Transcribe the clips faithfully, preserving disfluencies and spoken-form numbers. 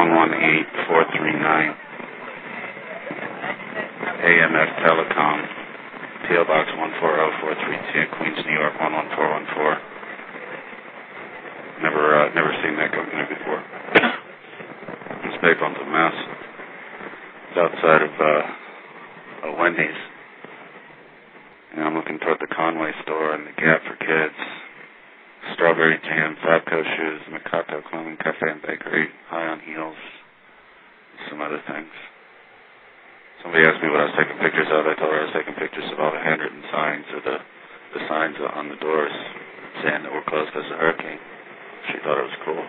one one eight four three nine. A M F Telecom, P O Box one four zero four three two, Queens, New York one one four one four. Never, uh, never seen that company before. This payphone's a mess. It's outside of uh, a Wendy's. And I'm looking toward the Conway store and the Gap for Kids. Strawberry Jam, Fabco Shoes, Mikato Clothing Cafe and Bakery, High on Heels, some other things. Somebody asked me what I was taking pictures of. I told her I was taking pictures of all the handwritten signs or the, the signs on the doors saying that we're closed because of the hurricane. She thought it was cool.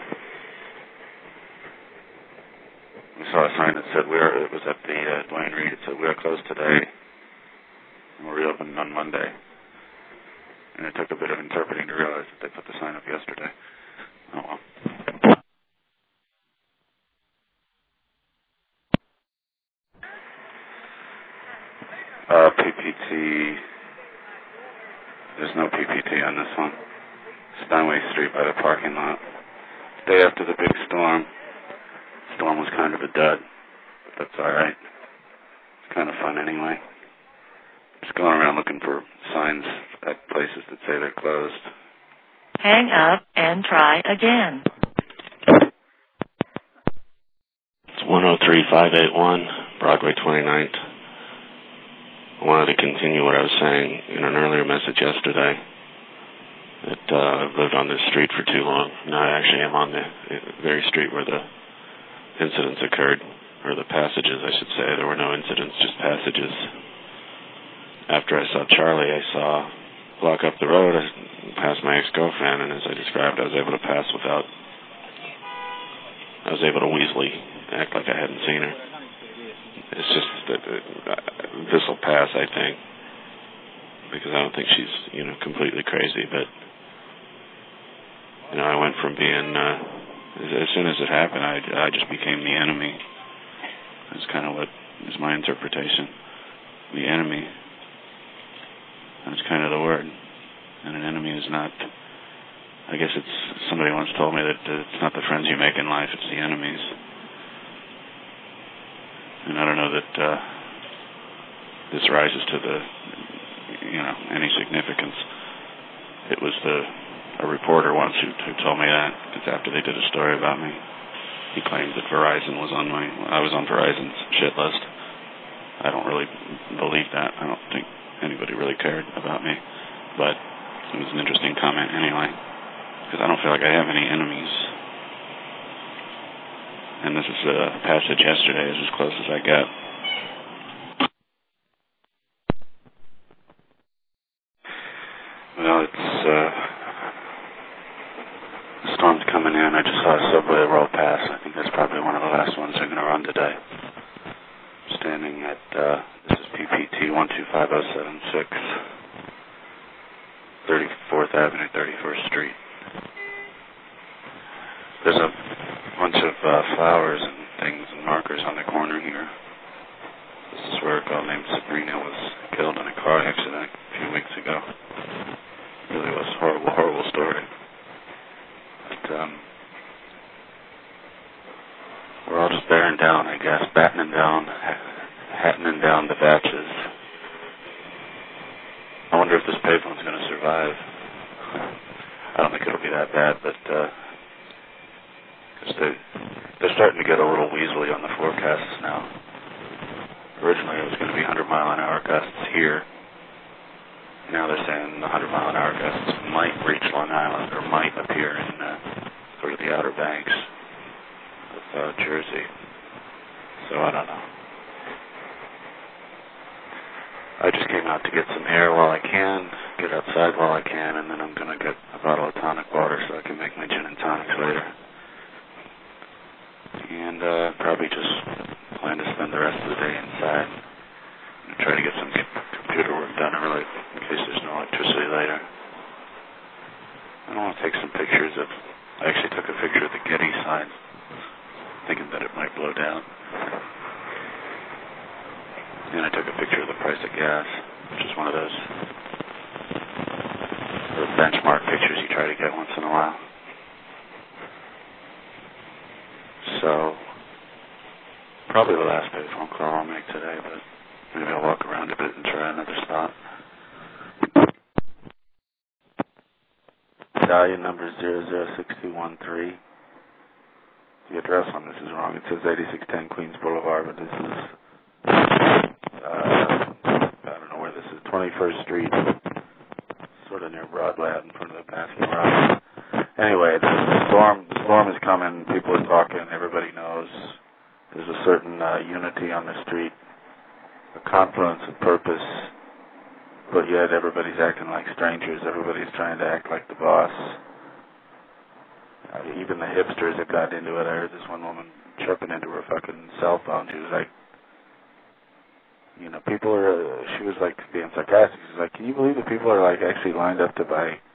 We saw a sign that said, we are, it was at the uh, Dwayne Reed, it said, we are closed today and we're reopened on Monday. And it took a bit of interpreting to realize that they put the sign up yesterday. Oh well. Uh, P P T. There's no P P T on this one. Steinway Street by the parking lot. Day after the big storm. Storm was kind of a dud, but that's alright. It's kind of fun anyway. Just going around looking for signs at places that say they're closed. Hang up and try again. It's one oh three five eight one, Broadway twenty-ninth. I wanted to continue what I was saying in an earlier message yesterday. That uh, I've lived on this street for too long. No, I actually am on the very street where the incidents occurred, or the passages, I should say. There were no incidents, just passages. After I saw Charlie, I saw block up the road, I passed my ex-girlfriend, and as I described, I was able to pass without, I was able to weaselly act like I hadn't seen her. It's just that uh, this will pass, I think, because I don't think she's, you know, completely crazy, but, you know, I went from being, uh, as, as soon as it happened, I, I just became the enemy. That's kind of what is my interpretation. The enemy. That's kind of the word. And an enemy is not, I guess it's, somebody once told me that it's not the friends you make in life, it's the enemies. And I don't know that uh, this rises to the, you know, any significance. It was the, a reporter once who, who told me that, because after they did a story about me, he claimed that Verizon was on my, I was on Verizon's shit list. I don't really believe that. I don't think anybody really cared about me, but it was an interesting comment anyway, because I don't feel like I have any enemies. And this is a passage yesterday is as close as I get. Well, it's uh, the storm's coming in. I just saw a subway roll past. I think that's probably one of the last ones they're going to run today. I'm standing at uh, this is P P T one two five zero seven six, thirty-fourth Avenue, thirty-first Street. There's a bunch of uh, flowers and things and markers on the corner here. This is where a girl named Sabrina was killed in a car accident a few weeks ago. It really was a horrible, horrible story. But um, we're all just bearing down, I guess, battening down, hattening down the batches. I wonder if this payphone's going to survive. I don't think it'll be that bad, but uh, cause they're, they're starting to get a little weaselly on the forecasts now. Originally it was going to be one hundred mile an hour gusts here. Now they're saying the one hundred mile an hour gusts might reach Long Island or might appear in uh, sort of the outer banks of uh, Jersey. So I don't know. I just came out to get some air while I can, get outside while I can, and then I'm going to get a bottle of tonic water so I can make my gin and tonics later. And uh, probably just plan to spend the rest of the day inside and try to get some computer work done early in case there's no electricity later. I don't want to take some pictures of, I actually took a picture of the Getty sign, thinking that it might blow down. And I took a picture of the price of gas, which is one of those sort of benchmark pictures you try to get once in a while. So, probably the last big phone call I'll make today, but maybe I'll walk around a bit and try another spot. Medallion number zero zero six two one three. The address on this is wrong. It says eighty-six ten Queens Boulevard, but this is, uh, I don't know where this is, twenty-first Street, sort of near Broadway out in front of the Baskin Robbins. Anyway, the storm, the storm is coming. People are talking. Everybody knows. There's a certain uh, unity on the street, a confluence of purpose, but yet everybody's acting like strangers. Everybody's trying to act like the boss. Uh, even the hipsters have got into it. I heard this one woman chirping into her fucking cell phone. She was like, you know, people are, uh, she was like being sarcastic. She was like, can you believe that people are like actually lined up to buy